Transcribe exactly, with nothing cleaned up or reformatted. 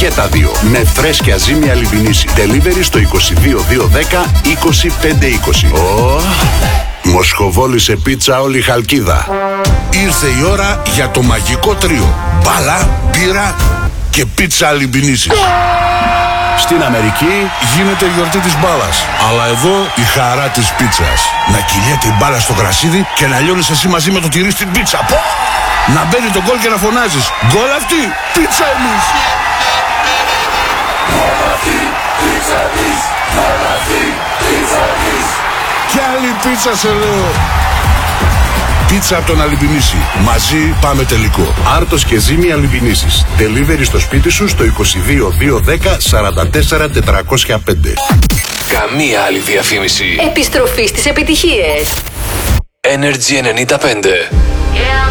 Και τα δύο με φρέσκια ζύμη Αλιμπινίση. Delivery στο είκοσι δύο δύο δέκα είκοσι πέντε είκοσι. Oh. Μοσχοβόλη σε πίτσα όλη η Χαλκίδα. Ήρθε η ώρα για το μαγικό τρίο. Μπάλα, μπύρα και πίτσα Αλιμπινίση. Στην Αμερική γίνεται η γιορτή της μπάλας. Αλλά εδώ η χαρά της πίτσας. Να κυλιέται η μπάλα στο γρασίδι και να λιώνεις εσύ μαζί με το τυρί στην πίτσα. Πω! Να μπαίνει το γκολ και να φωνάζεις. Γκολ αυτή, πίτσα εμείς. Γκολ αυτή, πίτσα εμείς. Γκολ αυτή, πίτσα εμείς. Κι άλλη πίτσα σε λέω. Πίτσα από τον Αλιμπινίση. Μαζί πάμε τελικό. Άρτος και ζύμη Αλιμπινίσης. Delivery στο σπίτι σου στο είκοσι δύο δύο δέκα σαράντα τέσσερα τετρακόσια πέντε. Καμία άλλη διαφήμιση. Επιστροφή στις επιτυχίες. Energy ενενήντα πέντε.